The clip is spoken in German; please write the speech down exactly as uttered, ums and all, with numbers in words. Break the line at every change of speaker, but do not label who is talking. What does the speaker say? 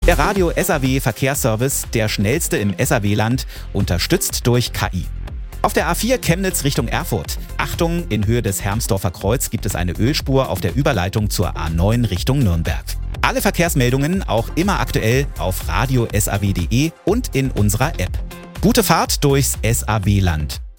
Der Radio S A W Verkehrsservice, der schnellste im S A W-Land, unterstützt durch K I. Auf der A vier Chemnitz Richtung Erfurt. Achtung, in Höhe des Hermsdorfer Kreuz gibt es eine Ölspur auf der Überleitung zur A neun Richtung Nürnberg. Alle Verkehrsmeldungen auch immer aktuell auf radio punkt s a w punkt d e und in unserer App. Gute Fahrt durchs S A W-Land.